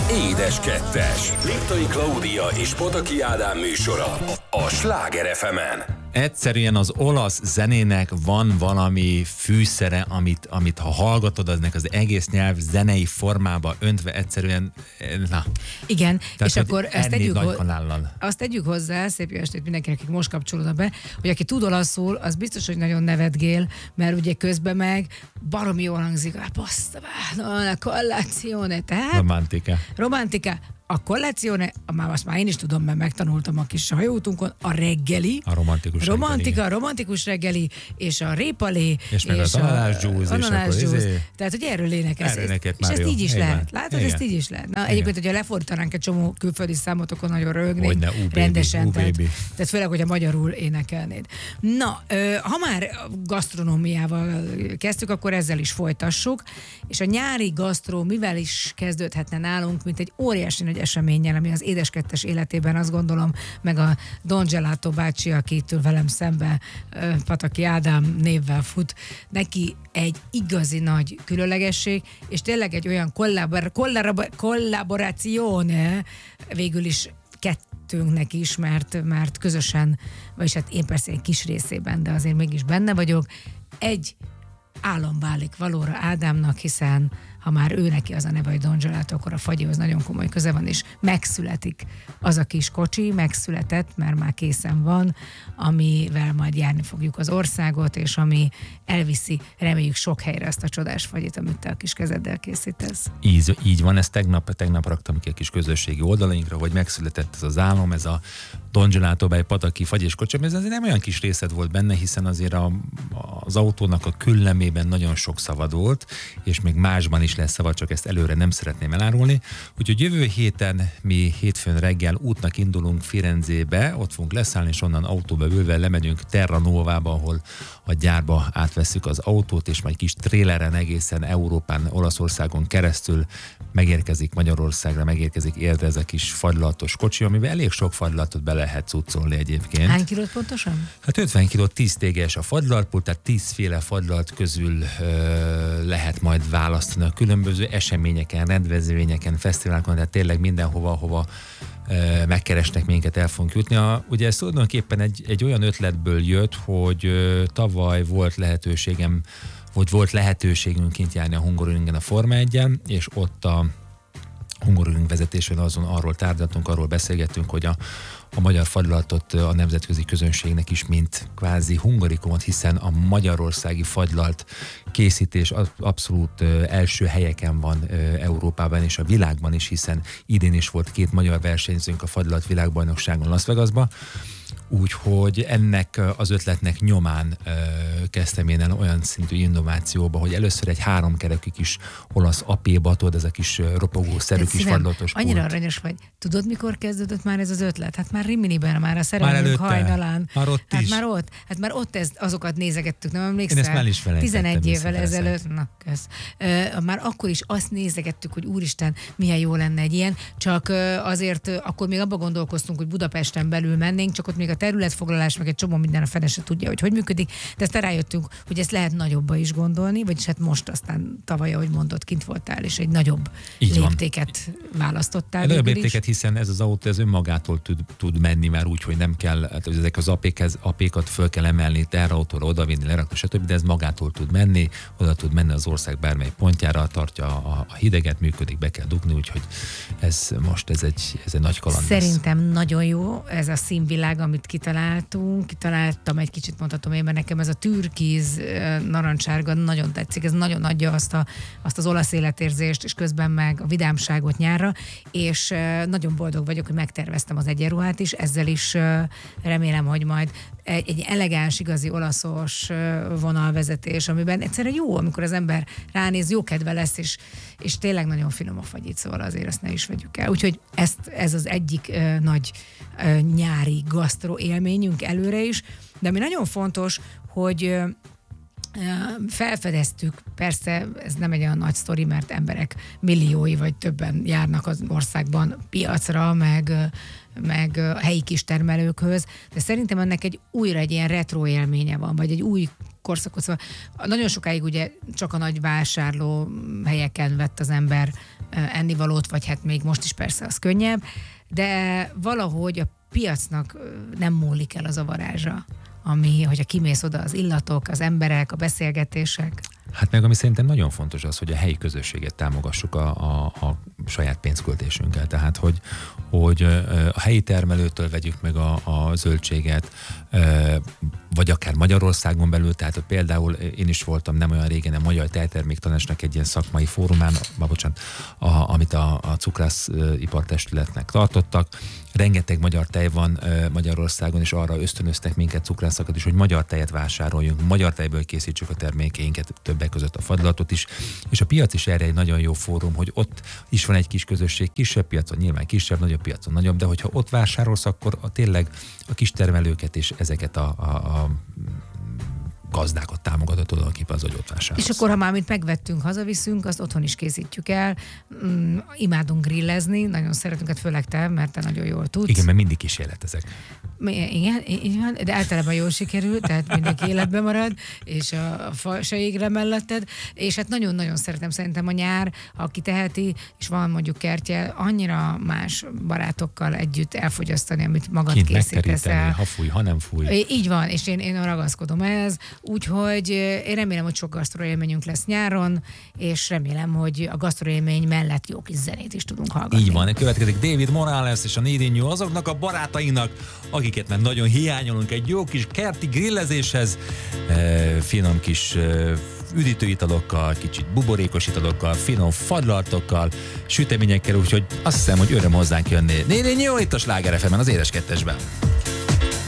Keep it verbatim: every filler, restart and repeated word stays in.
Édes Kettes. Liptai Klaudia és Pataki Ádám műsora a Sláger ef emen. Egyszerűen az olasz zenének van valami fűszere, amit, amit ha hallgatod, aznak az egész nyelv zenei formába öntve egyszerűen, na. Igen, Tehát, és akkor ezt tegyük, ho- kanállal. azt tegyük hozzá, szép jó estét mindenkinek, akik most kapcsolódnak be, hogy aki tud olaszul, az biztos, hogy nagyon nevetgél, mert ugye közben meg baromi jól hangzik, a pasta, a collezione, tehát Romantika. romantika. A collezione, már azt már én is tudom, mert megtanultam a kis hajóutunkon, a reggeli, A romantikus romantika, reggeli. a romantikus reggeli, és a répalé, És meg az ananas juice, és ananas akkor juice. izé- Tehát, hogy erről énekelsz. Erről énekelt És már ezt jó. így is Igen. lehet. Látod, Igen. ezt így is lehet. Na, Igen. egyébként, hogyha lefordítanánk egy csomó külföldi számot, akkor nagyon röhögnénk. Hogyne, ú, baby, rendesen. ú, tehát, baby. tehát főleg, hogyha magyarul énekelnéd. Na, ö, ha már gasztronómiával kezdtük, akkor ezzel is folytassuk. És a nyári gasztró mivel is kezdődhetne nálunk, mint egy óriási nagy eseménnyel, ami az Édes Kettes életében, azt gondolom, meg a Don Gelato bácsi, aki itt ül velem szembe, ö, Pataki Ádám névvel fut, neki egy igazi nagy különlegesség, és tényleg egy olyan kollabor- kollabor- kollaborációne végül is kettőnknek is, mert, mert közösen, vagyis hát én persze egy kis részében, de azért mégis benne vagyok, egy álom válik valóra Ádámnak, hiszen ha már ő neki az a neve, hogy Don Gelato, akkor a fagyihoz nagyon komoly köze van, és megszületik az a kis kocsi, megszületett, mert már készen van, amivel majd járni fogjuk az országot, és ami elviszi, reméljük, sok helyre azt a csodás fagyit, amit te a kis kezeddel készítesz. Így, így van, ezt tegnap, tegnap raktam ki a kis közösségi oldalainkra, hogy megszületett ez az álom, ez a Don Gelato by Pataki fagy és kocsi, ez azért nem olyan kis részlet volt benne, hiszen azért a, az autónak a küllemében nagyon sok szavad volt, és még másban is lesz szava, csak ezt előre nem szeretném elárulni. Úgyhogy jövő héten mi hétfőn reggel útnak indulunk Firenzébe, ott fogunk leszállni, és onnan autóba ülve lemegyünk Terranuovába, ahol a gyárba átvesszük az autót, és majd kis tréleren egészen Európán, Olaszországon keresztül megérkezik Magyarországra, megérkezik Érdre ez a kis fagylatos kocsi, amiben elég sok fagylatot be lehet cuccolni egyébként. Hány kilót pontosan? Hát ötven kiló, tíz téges a fagylaltpult, tehát tízféle fagylalt közül ö, lehet majd választani a különböző eseményeken, rendezvényeken, fesztiválokon, tehát tényleg mindenhova, hova ö, megkeresnek minket, el fogunk jutni. A, ugye ez tulajdonképpen egy, egy olyan ötletből jött, hogy ö, tavaly volt lehetőségem, vagy volt lehetőségünk kint járni a Hungaroringen a Forma egyen, és ott a Hungaroring vezetésben azon arról tárgyaltunk, arról beszélgettünk, hogy a, a magyar fagylaltot a nemzetközi közönségnek is, mint kvázi hungarikumot, hiszen a magyarországi fagylalt készítés abszolút első helyeken van Európában és a világban is, hiszen idén is volt két magyar versenyzőnk a fagylalt világbajnokságon Las Vegasba, úgyhogy ennek az ötletnek nyomán ö, kezdtem én el olyan szintű innovációba, hogy először egy háromkerekű kis olasz apéba, tudod, ez a kis ropogószerű kis fagylatos pult. Annyira aranyos vagy. Tudod, mikor kezdődött már ez az ötlet? Hát már Riminiben, már a szerelmünk hajnalán. Már ott hát is. Már ott, hát már ott ez, azokat nézegettük, nem emlékszel? Én ezt már is felejtettem. tizenegy évvel ezelőtt. Na, kösz. Uh, már akkor is azt nézegettük, hogy úristen, milyen jó lenne egy ilyen, csak uh, azért uh, akkor még abba gondolkoztunk, hogy Budapesten belül mennénk, csak ott még a területfoglalás, meg egy csomó minden a fene se tudja, hogy hogy működik, de aztán rájöttünk, hogy ezt lehet nagyobba is gondolni, vagyis hát most aztán tavaly, ahogy mondott, kint voltál, és egy nagyobb Így léptéket van. választottál. Nagyobb léptéket, hiszen ez az autó ez önmagától tud, tud menni már úgy, hogy nem kell, hát ezek az apékhez, apékat föl kell emelni, terrautóra odavinni, lerakni, stb., de ez magától tud menni, oda tud menni az ország bármely pontjára, tartja a, a hideget, működik, be kell dugni, úgyhogy ez most ez egy, ez egy nagy kaland. Szerintem lesz. Nagyon jó ez a színvilág, amit kitaláltunk. Kitaláltam egy kicsit, mondhatom én, mert nekem ez a türkiz narancsárga nagyon tetszik, ez nagyon adja azt, a, azt az olasz életérzést, és közben meg a vidámságot nyárra, és nagyon boldog vagyok, hogy megterveztem az egyenruhát is, ezzel is remélem, hogy majd egy, egy elegáns, igazi olaszos vonalvezetés, amiben egyszerűen jó, amikor az ember ránéz, jó kedve lesz, és, és tényleg nagyon finom a fagyit, szóval azért ezt ne is vegyük el. Úgyhogy ezt, ez az egyik uh, nagy uh, nyári gasztró élményünk előre is, de ami nagyon fontos, hogy uh, felfedeztük, persze ez nem egy olyan nagy sztori, mert emberek milliói vagy többen járnak az országban piacra, meg, meg a helyi kistermelőkhöz, de szerintem ennek egy újra egy ilyen retro élménye van, vagy egy új korszakot. Szóval nagyon sokáig ugye csak a nagy vásárló helyeken vett az ember ennivalót, vagy hát még most is persze az könnyebb, de valahogy a piacnak nem múlik el az a varázsa, ami, hogyha kimész oda az illatok, az emberek, a beszélgetések. Hát meg ami szerintem nagyon fontos az, hogy a helyi közösséget támogassuk a, a, a saját pénzköltésünkkel. Tehát, hogy, hogy a helyi termelőtől vegyük meg a, a zöldséget, vagy akár Magyarországon belül, tehát például én is voltam nem olyan régen a Magyar Tejterméktanácsnak egy ilyen szakmai fórumán, bocsánat, a, amit a, a cukrászipartestületnek tartottak. Rengeteg magyar tej van Magyarországon, és arra ösztönöztek minket cukrászakat is, hogy magyar tejet vásároljunk, magyar tejből készítsük a termékeinket, többek között a fagylaltot is, és a piac is erre egy nagyon jó fórum, hogy ott is van egy kis közösség, kisebb piacon, nyilván kisebb, nagyobb piacon nagyobb, de hogyha ott vásárolsz, akkor a, tényleg a kis termelőket és ezeket a, a, a gazdákat támogatod tulajdonképpen az, hogy ott vásárolsz. És akkor, ha már mit megvettünk, hazaviszünk, azt otthon is készítjük el. Mm, imádunk grillezni, nagyon szeretünk, hát főleg te, mert te nagyon jól tudsz. Igen, mert mindig kísérletezek. Igen, igen, de általában jól sikerül, tehát mindenki életben marad, és a, a fa se égre melletted, és hát nagyon-nagyon szeretem szerintem a nyár, ha aki teheti, és van mondjuk kertje, annyira más barátokkal együtt elfogyasztani, amit magad Kint készítesz el. Ha fúj, ha nem fúj. Így van, és én, én ragaszkodom ehhez, úgyhogy én remélem, hogy sok gasztroélményünk lesz nyáron, és remélem, hogy a gasztroélmény mellett jó kis zenét is tudunk hallgatni. Így van, következik David Morales és a Needing You azoknak a barátainak, akiket már nagyon hiányolunk egy jó kis kerti grillezéshez, e, finom kis e, üdítőitalokkal, kicsit buborékos italokkal, finom fagylaltokkal, süteményekkel, úgyhogy azt hiszem, hogy öröm hozzánk jönni. Needing You itt a Sláger ef emen, az Édes Kettesben.